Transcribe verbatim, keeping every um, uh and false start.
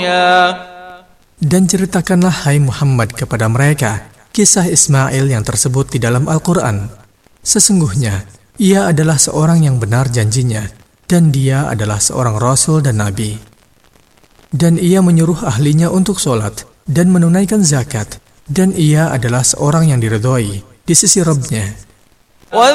Dan ceritakanlah hai Muhammad kepada mereka kisah Ismail yang tersebut di dalam Al-Quran. Sesungguhnya ia adalah seorang yang benar janjinya, dan dia adalah seorang Rasul dan Nabi. Dan ia menyuruh ahlinya untuk sholat dan menunaikan zakat, dan ia adalah seorang yang diridhoi di sisi Rabb-Nya.